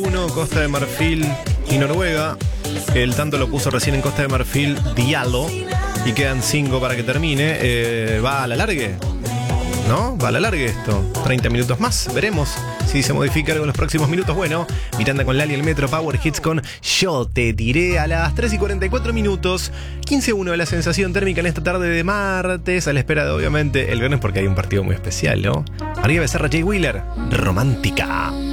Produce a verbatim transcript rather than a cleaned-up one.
uno, Costa de Marfil y Noruega. El tanto lo puso recién en Costa de Marfil Diallo. Y quedan cinco para que termine. Eh, ¿Va a la largue? ¿No? ¿Va a la largue esto? treinta minutos más, veremos si se modifica algo en los próximos minutos. Bueno, Miranda con Lali, el Metro Power Hits con Yo Te Diré a las tres y cuarenta y cuatro minutos. quince uno de la sensación térmica en esta tarde de martes, a la espera de obviamente el viernes porque hay un partido muy especial, ¿no? María Becerra, Jay Wheeler, Romántica.